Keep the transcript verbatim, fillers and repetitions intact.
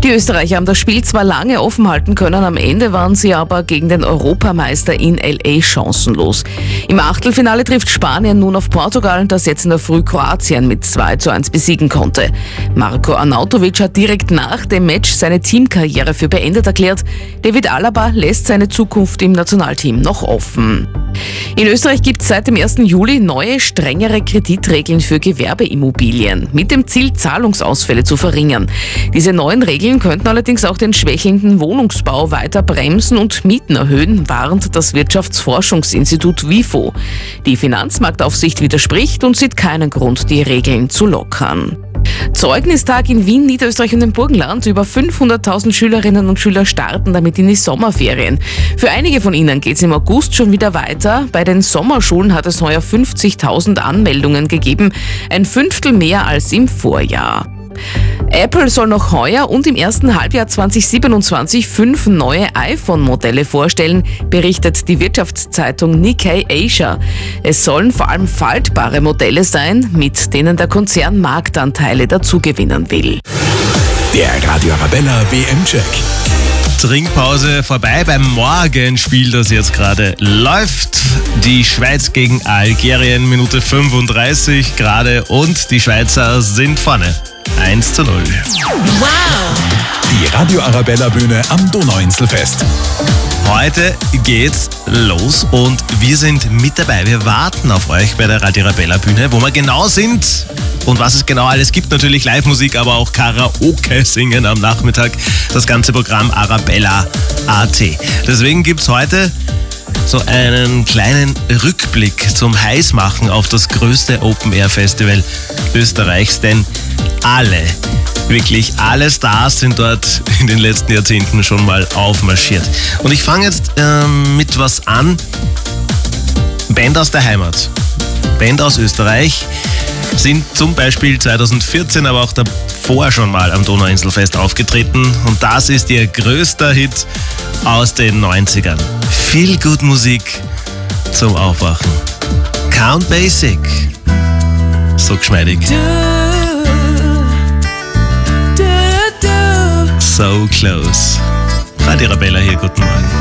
Die Österreicher haben das Spiel zwar lange offen halten können, am Ende waren sie aber gegen den Europameister in L A chancenlos. Im Achtelfinale trifft Spanien nun auf Portugal, das jetzt in der Früh Kroatien mit zwei zu eins besiegen konnte. Marko Arnautovic hat direkt nach dem Match seine Teamkarriere für beendet erklärt. David Alaba lässt seine Zukunft im Nationalteam noch offen. In Österreich gibt es seit dem ersten Juli neue, strengere Kreditregeln für Gewerbeimmobilien, mit dem Ziel, Zahlungsausfälle zu verringern. Diese neuen Regeln könnten allerdings auch den schwächelnden Wohnungsbau weiter bremsen und Mieten erhöhen, warnt das Wirtschaftsforschungsinstitut WIFO. Die Finanzmarktaufsicht widerspricht und sieht keinen Grund, die Regeln zu lockern. Zeugnistag in Wien, Niederösterreich und dem Burgenland. Über fünfhunderttausend Schülerinnen und Schüler starten damit in die Sommerferien. Für einige von ihnen geht es im August schon wieder weiter. Bei den Sommerschulen hat es heuer fünfzigtausend Anmeldungen gegeben, ein Fünftel mehr als im Vorjahr. Apple soll noch heuer und im ersten Halbjahr zweitausendsiebenundzwanzig fünf neue iPhone-Modelle vorstellen, berichtet die Wirtschaftszeitung Nikkei Asia. Es sollen vor allem faltbare Modelle sein, mit denen der Konzern Marktanteile dazugewinnen will. Der Radio Arabella W M-Check. Trinkpause vorbei beim Morgenspiel, das jetzt gerade läuft. Die Schweiz gegen Algerien, Minute fünfunddreißig gerade und die Schweizer sind vorne. eins zu null. Wow! Die Radio Arabella Bühne am Donauinselfest. Heute geht's los und wir sind mit dabei. Wir warten auf euch bei der Radio Arabella Bühne, wo wir genau sind und was es genau alles gibt. Natürlich Live-Musik, aber auch Karaoke singen am Nachmittag. Das ganze Programm Arabella Punkt A T. Deswegen gibt's heute so einen kleinen Rückblick zum Heißmachen auf das größte Open-Air-Festival Österreichs, denn alle, wirklich alle Stars sind dort in den letzten Jahrzehnten schon mal aufmarschiert. Und ich fange jetzt ähm, mit was an. Band aus der Heimat, Band aus Österreich, sind zum Beispiel zweitausendvierzehn, aber auch davor schon mal am Donauinselfest aufgetreten. Und das ist ihr größter Hit aus den neunzigern. Viel gut Musik zum Aufwachen. Count Basic. So geschmeidig. So close. Radio Arabella hier, guten Morgen.